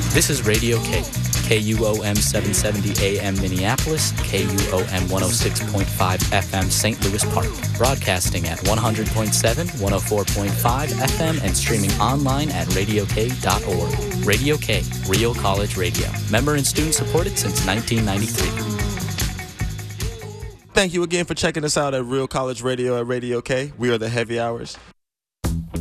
This is Radio K, KUOM 770 AM Minneapolis, KUOM 106.5 FM St. Louis Park, broadcasting at 100.7, 104.5 FM, and streaming online at radiok.org. Radio K, Real College Radio. Member and student supported since 1993. Thank you again for checking us out at Real College Radio at Radio K. We are the Heavy Hours.